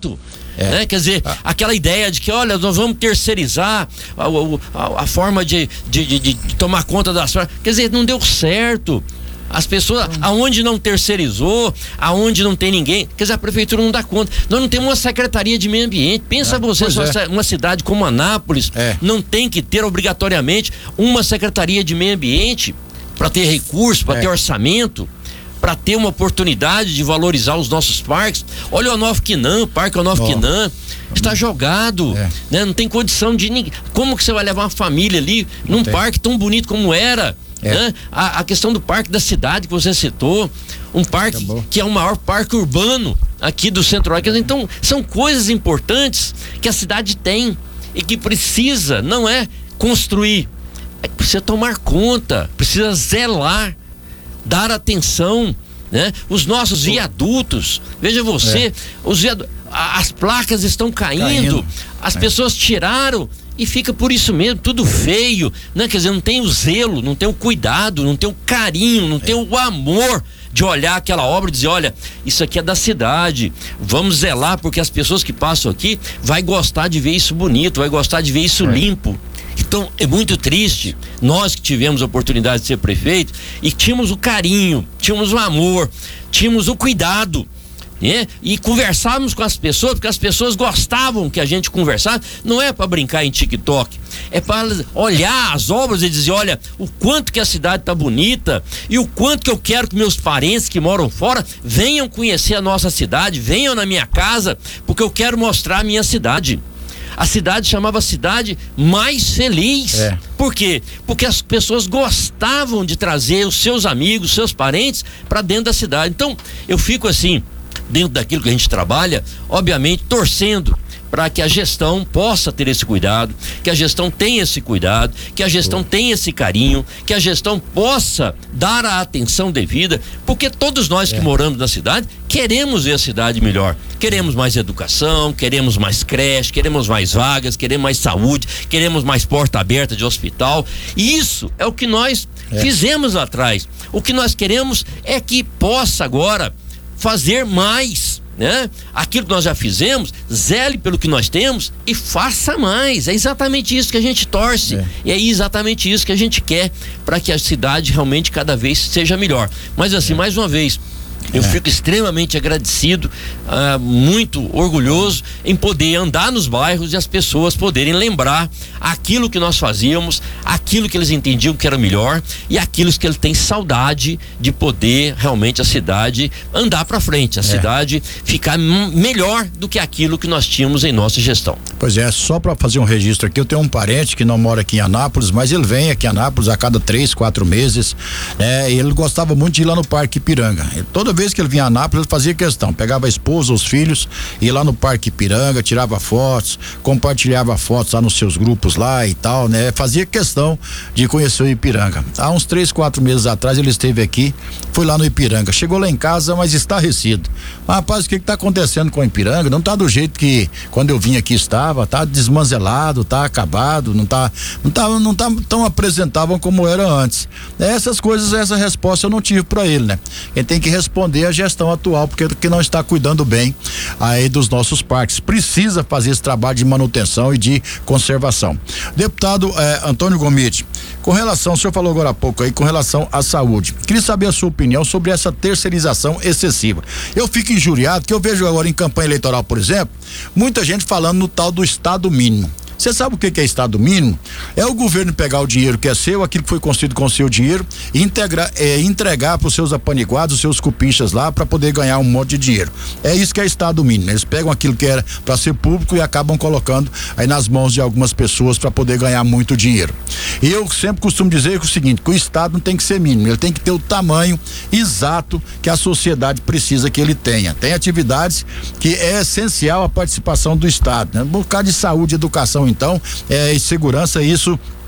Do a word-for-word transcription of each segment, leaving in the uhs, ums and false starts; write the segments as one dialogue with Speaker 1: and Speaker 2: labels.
Speaker 1: chato.
Speaker 2: É.
Speaker 1: Né? Quer dizer, ah. aquela ideia de que, olha, nós vamos terceirizar a, a, a forma de, de, de, de tomar conta das... Quer dizer, não deu certo. As pessoas, aonde não terceirizou, aonde não tem ninguém, quer dizer, a prefeitura não dá conta. Nós não temos uma secretaria de meio ambiente. Pensa
Speaker 2: é,
Speaker 1: você,
Speaker 2: é.
Speaker 1: uma cidade como Anápolis,
Speaker 2: é.
Speaker 1: não tem que ter obrigatoriamente uma secretaria de meio ambiente para ter recurso, para
Speaker 2: é.
Speaker 1: ter orçamento, para ter uma oportunidade de valorizar os nossos parques. Olha o Onofre Quinan, o Parque Onofre Quinan, está jogado,
Speaker 2: é.
Speaker 1: né? Não tem condição de ninguém. Como que você vai levar uma família ali não num tem. parque tão bonito como era? É. Né? A, a questão do parque da cidade que você citou, um parque Acabou. que é o maior parque urbano aqui do Centro-Oeste. Então, são coisas importantes que a cidade tem e que precisa, não é construir, é que precisa tomar conta, precisa zelar, dar atenção, né? Os nossos viadutos, veja você, é. os viadu... as placas estão caindo, caindo. as é. pessoas tiraram e fica por isso mesmo, tudo feio, né? Quer dizer, não tem o zelo, não tem o cuidado, não tem o carinho, não é. tem o amor de olhar aquela obra e dizer, olha, isso aqui é da cidade, vamos zelar porque as pessoas que passam aqui vai gostar de ver isso bonito, vai gostar de ver isso é. limpo. Então é muito triste, nós que tivemos a oportunidade de ser prefeito e tínhamos o carinho, tínhamos o amor, tínhamos o cuidado, né? E conversávamos com as pessoas, porque as pessoas gostavam que a gente conversasse, não é para brincar em TikTok, é para olhar as obras e dizer, olha, o quanto que a cidade tá bonita e o quanto que eu quero que meus parentes que moram fora venham conhecer a nossa cidade, venham na minha casa, porque eu quero mostrar a minha cidade. A cidade chamava Cidade Mais Feliz.
Speaker 2: É.
Speaker 1: Por quê? Porque as pessoas gostavam de trazer os seus amigos, seus parentes para dentro da cidade. Então, eu fico assim, dentro daquilo que a gente trabalha, obviamente torcendo para que a gestão possa ter esse cuidado, que a gestão tenha esse cuidado, que a gestão tenha esse carinho, que a gestão possa dar a atenção devida, porque todos nós que é. moramos na cidade queremos ver a cidade melhor, queremos mais educação, queremos mais creche, queremos mais vagas, queremos mais saúde, queremos mais porta aberta de hospital, e isso é o que nós é. fizemos lá atrás. O que nós queremos é que possa agora fazer mais, né? Aquilo que nós já fizemos, zele pelo que nós temos e faça mais. É exatamente isso que a gente torce, é. e é exatamente isso que a gente quer para que a cidade realmente cada vez seja melhor. Mas assim, é. mais uma vez, eu é. fico extremamente agradecido, uh, muito orgulhoso em poder andar nos bairros e as pessoas poderem lembrar aquilo que nós fazíamos, aquilo que eles entendiam que era melhor e aquilo que eles têm saudade de poder realmente a cidade andar para frente, a é. cidade ficar m- melhor do que aquilo que nós tínhamos em nossa gestão.
Speaker 2: Pois é, só para fazer um registro aqui, eu tenho um parente que não mora aqui em Anápolis, mas ele vem aqui em Anápolis a cada três, quatro meses, né? E ele gostava muito de ir lá no Parque Ipiranga. Ele, toda vez que ele vinha a Anápolis, ele fazia questão, pegava a esposa, os filhos, ia lá no Parque Ipiranga, tirava fotos, compartilhava fotos lá nos seus grupos lá e tal, né? Fazia questão de conhecer o Ipiranga. Há uns três, quatro meses atrás ele esteve aqui, foi lá no Ipiranga, chegou lá em casa, mas estarrecido. Mas, rapaz, o que que tá acontecendo com o Ipiranga? Não tá do jeito que quando eu vim aqui estava, tá desmanzelado, tá acabado, não tá, não tá, não tá tão apresentável como era antes. Essas coisas, essa resposta eu não tive para ele, né? Ele tem que responder a gestão atual, porque que não está cuidando bem aí dos nossos parques. Precisa fazer esse trabalho de manutenção e de conservação. Deputado eh, Antônio Gomide, com relação, o senhor falou agora há pouco aí, com relação à saúde, queria saber a sua opinião sobre essa terceirização excessiva. Eu fico injuriado que eu vejo agora em campanha eleitoral, por exemplo, muita gente falando no tal do Estado mínimo. Você sabe o que que é Estado mínimo? É o governo pegar o dinheiro que é seu, aquilo que foi construído com o seu dinheiro, e integrar, é, entregar para os seus apaniguados, os seus cupinchas lá, para poder ganhar um monte de dinheiro. É isso que é Estado mínimo. Eles pegam aquilo que era para ser público e acabam colocando aí nas mãos de algumas pessoas para poder ganhar muito dinheiro. E eu sempre costumo dizer que o seguinte, que o Estado não tem que ser mínimo, ele tem que ter o tamanho exato que a sociedade precisa que ele tenha. Tem atividades que é essencial a participação do Estado, né? Um bocado de saúde, educação, então, é, e segurança, isso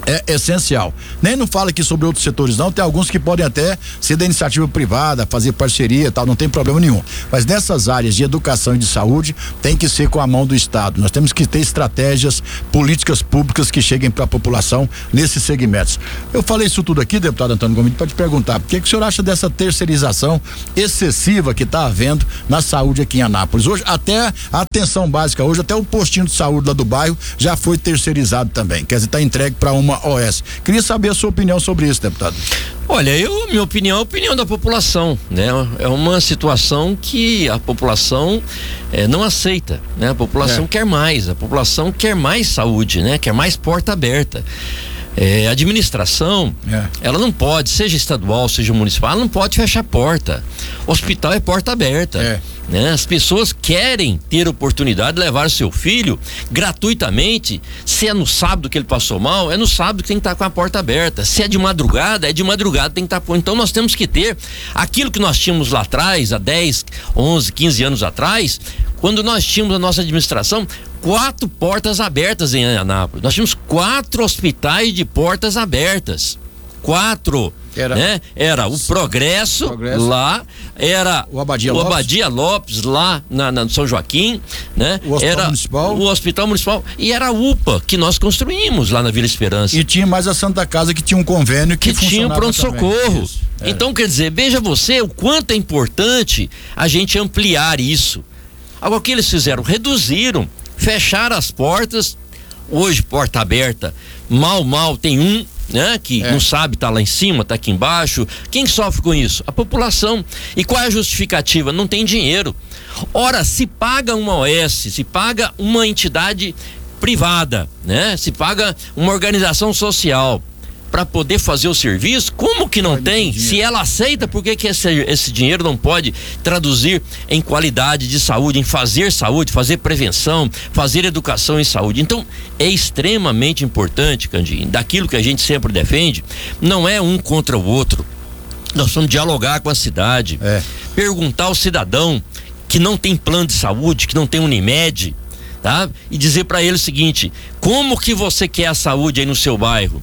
Speaker 2: é essencial. Nem não fala aqui sobre outros setores não, tem alguns que podem até ser da iniciativa privada, fazer parceria e tal, não tem problema nenhum. Mas nessas áreas de educação e de saúde, tem que ser com a mão do Estado. Nós temos que ter estratégias, políticas públicas que cheguem para a população nesses segmentos. Eu falei isso tudo aqui, deputado Antônio Gomes, para te perguntar, o que, que o senhor acha dessa terceirização excessiva que está havendo na saúde aqui em Anápolis? Hoje, até a atenção básica, hoje até o postinho de saúde lá do bairro já foi terceirizado também, quer dizer, está entregue para uma O S. Queria saber a sua opinião sobre isso, deputado.
Speaker 1: Olha, eu, minha opinião é a opinião da população, né? É uma situação que a população é, não aceita, né? A população é. quer mais, a população quer mais saúde, né? Quer mais porta aberta. É, a administração, é. ela não pode, seja estadual, seja municipal, ela não pode fechar a porta. Hospital é porta aberta. É. Né? As pessoas querem ter oportunidade de levar o seu filho gratuitamente. Se é no sábado que ele passou mal, é no sábado que tem que estar com a porta aberta. Se é de madrugada, é de madrugada tem que estar. Então nós temos que ter aquilo que nós tínhamos lá atrás, há dez, onze, quinze anos atrás, quando nós tínhamos a nossa administração quatro portas abertas em Anápolis. Nós tínhamos quatro hospitais de portas abertas. Quatro. Era, né? Era o Progresso, Progresso lá, era
Speaker 2: o Abadia,
Speaker 1: o
Speaker 2: Lopes.
Speaker 1: Abadia Lopes lá na, na São Joaquim, né?
Speaker 2: O Hospital
Speaker 1: era
Speaker 2: Municipal.
Speaker 1: O Hospital Municipal e era a U P A que nós construímos lá na Vila Esperança.
Speaker 2: E tinha mais a Santa Casa que tinha um convênio que,
Speaker 1: que tinha um pronto-socorro.
Speaker 2: É.
Speaker 1: Então, quer dizer, veja você o quanto é importante a gente ampliar isso. Agora, o que eles fizeram? Reduziram, fecharam as portas. Hoje, porta aberta, mal, mal tem um, né? Que é. não sabe, tá lá em cima, tá aqui embaixo. Quem sofre com isso? A população. E qual é a justificativa? Não tem dinheiro. Ora, se paga uma O S, se paga uma entidade privada, né? Se paga uma organização social para poder fazer o serviço, como que não tem? Se ela aceita, por que que esse, esse dinheiro não pode traduzir em qualidade de saúde, em fazer saúde, fazer prevenção, fazer educação em saúde? Então, é extremamente importante, Candinho, daquilo que a gente sempre defende, não é um contra o outro. Nós vamos dialogar com a cidade, é. perguntar ao cidadão que não tem plano de saúde, que não tem Unimed, tá? E dizer para ele o seguinte: como que você quer a saúde aí no seu bairro?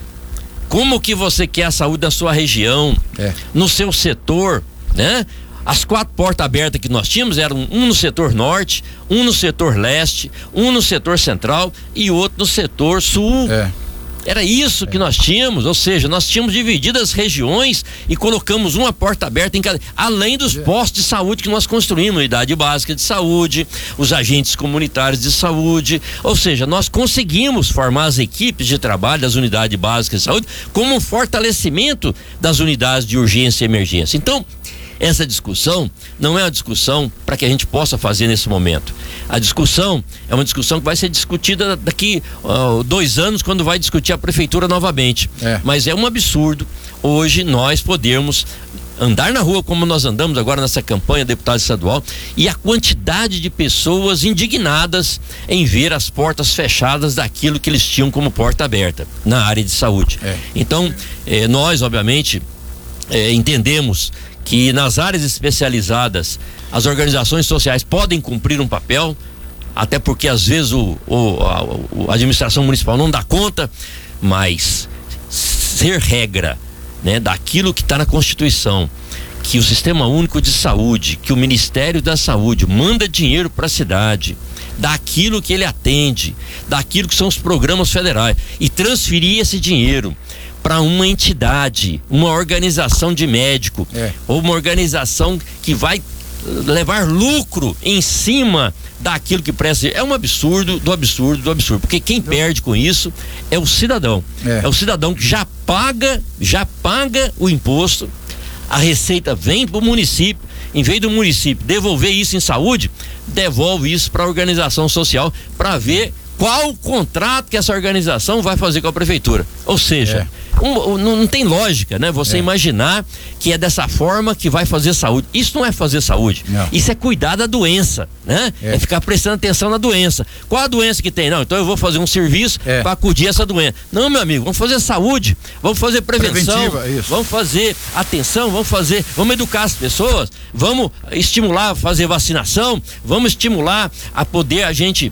Speaker 1: Como que você quer a saúde da sua região, é. no seu setor, né? As quatro portas abertas que nós tínhamos eram um no setor norte, um no setor leste, um no setor central e outro no setor sul. É. Era isso é. que nós tínhamos, ou seja, nós tínhamos dividido as regiões e colocamos uma porta aberta em cada, além dos é. postos de saúde que nós construímos, unidade básica de saúde, os agentes comunitários de saúde, ou seja, nós conseguimos formar as equipes de trabalho das unidades básicas de saúde como um fortalecimento das unidades de urgência e emergência. Então, essa discussão não é uma discussão para que a gente possa fazer nesse momento. A discussão é uma discussão que vai ser discutida daqui uh, dois anos, quando vai discutir a prefeitura novamente. É. Mas é um absurdo hoje nós podermos andar na rua como nós andamos agora nessa campanha deputado estadual e a quantidade de pessoas indignadas em ver as portas fechadas daquilo que eles tinham como porta aberta na área de saúde. É. Então, eh, nós obviamente eh, entendemos que nas áreas especializadas as organizações sociais podem cumprir um papel, até porque às vezes o, o, a, a administração municipal não dá conta, mas ser regra, né, daquilo que está na Constituição, que o Sistema Único de Saúde, que o Ministério da Saúde manda dinheiro para a cidade, daquilo que ele atende, daquilo que são os programas federais, e transferir esse dinheiro para uma entidade, uma organização de médico, é. ou uma organização que vai levar lucro em cima daquilo que presta. É um absurdo do absurdo do absurdo, porque quem perde com isso é o cidadão. É, é o cidadão que já paga, já paga o imposto, a receita vem para o município, em vez do município devolver isso em saúde, devolve isso para a organização social para ver qual o contrato que essa organização vai fazer com a prefeitura. Ou seja, é. um, um, não, não tem lógica, né? Você é. imaginar que é dessa forma que vai fazer saúde. Isso não é fazer saúde. Não. Isso é cuidar da doença, né? É. é ficar prestando atenção na doença. Qual a doença que tem? Não, então eu vou fazer um serviço é. para acudir essa doença. Não, meu amigo, vamos fazer saúde, vamos fazer prevenção, vamos fazer atenção, vamos fazer, vamos educar as pessoas, vamos estimular a fazer vacinação, vamos estimular a poder a gente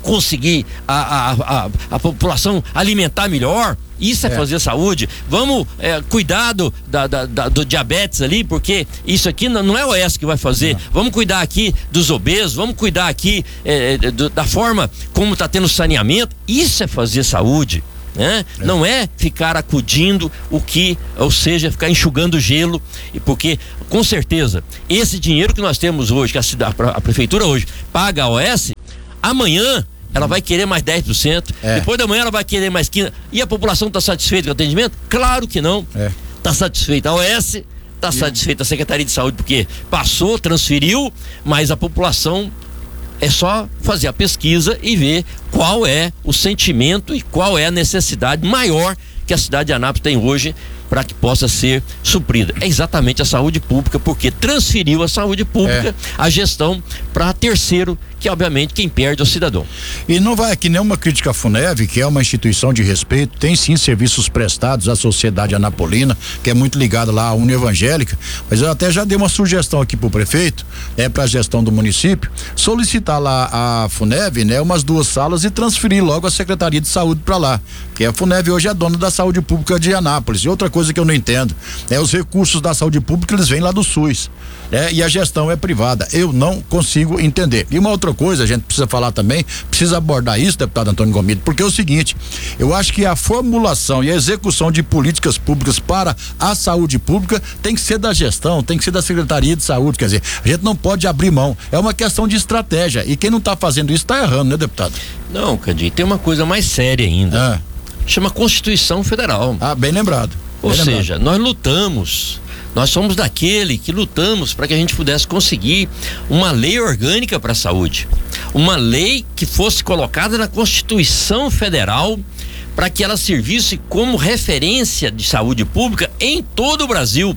Speaker 1: conseguir a, a, a, a população alimentar melhor. Isso é, é. fazer saúde. Vamos é, cuidado da, da, da, do diabetes ali, porque isso aqui não, não é o Oeste que vai fazer. Não. Vamos cuidar aqui dos obesos, vamos cuidar aqui é, do, da forma como está tendo saneamento. Isso é fazer saúde. Né? É. Não é ficar acudindo o que, ou seja, ficar enxugando gelo, porque com certeza esse dinheiro que nós temos hoje, que a, cidade, a prefeitura hoje paga a O S, amanhã ela vai querer mais dez por cento, é. depois da manhã ela vai querer mais quinze por cento. E a população está satisfeita com o atendimento? Claro que não. Está é. satisfeita a O S, está satisfeita a Secretaria de Saúde, porque passou, transferiu, mas a população é só fazer a pesquisa e ver qual é o sentimento e qual é a necessidade maior que a cidade de Anápolis tem hoje para que possa ser suprida. É exatamente a saúde pública, porque transferiu a saúde pública, é. a gestão, para terceiro, que obviamente quem perde é o cidadão.
Speaker 2: E não vai aqui nenhuma crítica à FUNEV, que é uma instituição de respeito, tem sim serviços prestados à sociedade anapolina, que é muito ligada lá à União Evangélica, mas eu até já dei uma sugestão aqui pro prefeito, é para a gestão do município, solicitar lá a FUNEV, né, umas duas salas e transferir logo a Secretaria de Saúde para lá, porque a FUNEV hoje é dona da saúde pública de Anápolis. E outra coisa que eu não entendo, é os recursos da saúde pública, eles vêm lá do SUS, né, e a gestão é privada. Eu não consigo entender. E uma outra coisa, a gente precisa falar também, precisa abordar isso, deputado Antônio Gomido, porque é o seguinte, eu acho que a formulação e a execução de políticas públicas para a saúde pública tem que ser da gestão, tem que ser da Secretaria de Saúde, quer dizer, a gente não pode abrir mão, é uma questão de estratégia, e quem não está fazendo isso está errando, né, deputado?
Speaker 1: Não, Candinho, tem uma coisa mais séria ainda, ah. chama Constituição Federal.
Speaker 2: Ah, bem lembrado.
Speaker 1: Ou
Speaker 2: bem
Speaker 1: seja,
Speaker 2: lembrado.
Speaker 1: nós lutamos, nós somos daquele que lutamos para que a gente pudesse conseguir uma lei orgânica para a saúde, uma lei que fosse colocada na Constituição Federal para que ela servisse como referência de saúde pública em todo o Brasil.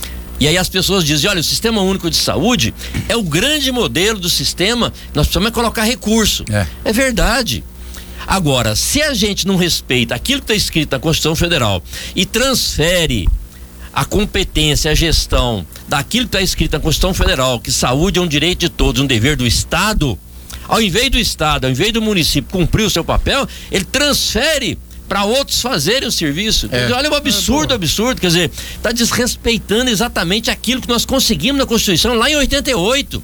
Speaker 1: E aí as pessoas dizem, olha, o Sistema Único de Saúde é o grande modelo do sistema, nós precisamos colocar recurso. É, é verdade. Agora, se a gente não respeita aquilo que está escrito na Constituição Federal e transfere a competência, a gestão daquilo que está escrito na Constituição Federal, que saúde é um direito de todos, um dever do Estado, ao invés do Estado, ao invés do município cumprir o seu papel, ele transfere para outros fazerem o serviço. É. Olha o absurdo, é absurdo, quer dizer, está desrespeitando exatamente aquilo que nós conseguimos na Constituição lá em oitenta e oito.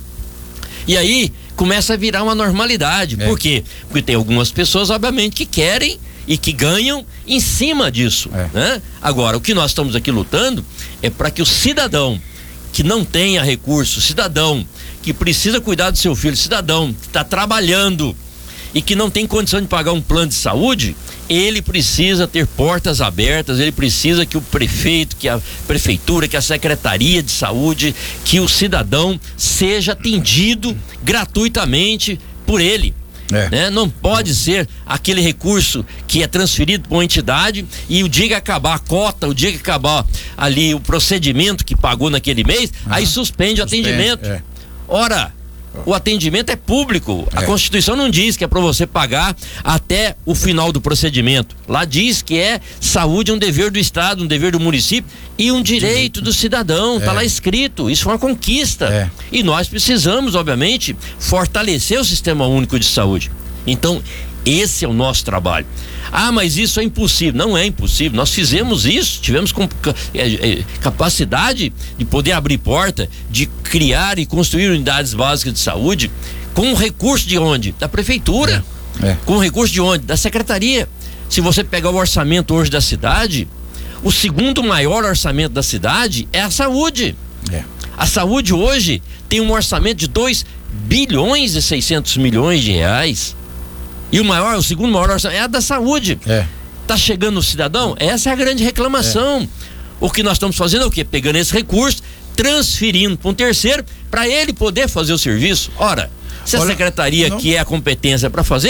Speaker 1: E aí começa a virar uma normalidade. É. Por quê? Porque tem algumas pessoas, obviamente, que querem e que ganham em cima disso, é. né? Agora, o que nós estamos aqui lutando é para que o cidadão que não tenha recurso, cidadão que precisa cuidar do seu filho, cidadão que está trabalhando e que não tem condição de pagar um plano de saúde, ele precisa ter portas abertas, ele precisa que o prefeito, que a prefeitura, que a Secretaria de Saúde, que o cidadão seja atendido gratuitamente por ele. É. Né? Não pode ser aquele recurso que é transferido para uma entidade e o dia que acabar a cota, o dia que acabar ali o procedimento que pagou naquele mês, uhum. aí suspende o suspende, atendimento. É. Ora, o atendimento é público. É. A Constituição não diz que é para você pagar até o final do procedimento. Lá diz que é saúde, um dever do Estado, um dever do município e um direito do cidadão. Tá é. lá escrito. Isso foi uma conquista. É. E nós precisamos, obviamente, fortalecer o Sistema Único de Saúde. Então, esse é o nosso trabalho. Ah, mas isso é impossível. Não é impossível. Nós fizemos isso, tivemos com, é, é, capacidade de poder abrir porta, de criar e construir unidades básicas de saúde com recurso de onde? Da prefeitura. É. É. Com recurso de onde? Da secretaria. Se você pegar o orçamento hoje da cidade, o segundo maior orçamento da cidade é a saúde. É. A saúde hoje tem um orçamento de dois bilhões e seiscentos milhões de reais. E o maior, o segundo maior orçamento é a da saúde. É. Tá chegando no cidadão? Essa é a grande reclamação. É. O que nós estamos fazendo é o quê? Pegando esse recurso, transferindo para um terceiro, para ele poder fazer o serviço. Ora, se a Olha, secretaria, não... que é a competência para fazer,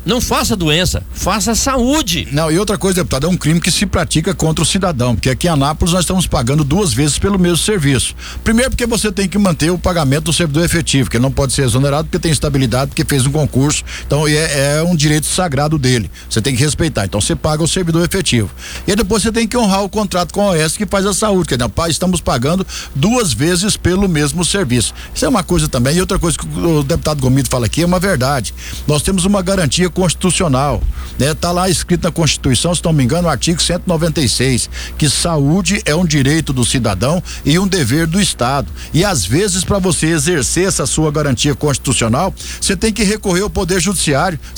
Speaker 1: Não faça doença, faça saúde.
Speaker 2: Não, e outra coisa, deputado, é um crime que se pratica contra o cidadão, porque aqui em Anápolis nós estamos pagando duas vezes pelo mesmo serviço. Primeiro porque você tem que manter o pagamento do servidor efetivo, que não pode ser exonerado porque tem estabilidade, porque fez um concurso, então é, é um direito sagrado dele, você tem que respeitar, então você paga o servidor efetivo. E aí depois você tem que honrar o contrato com a O S que faz a saúde, que estamos pagando duas vezes pelo mesmo serviço. Isso é uma coisa também, e outra coisa que o deputado Gomido fala aqui é uma verdade. Nós temos uma garantia constitucional, né? Tá lá escrito na Constituição, se não me engano, o artigo cento e noventa e seis, que saúde é um direito do cidadão e um dever do Estado. E às vezes, para você exercer essa sua garantia constitucional, você tem que recorrer ao Poder Judiciário.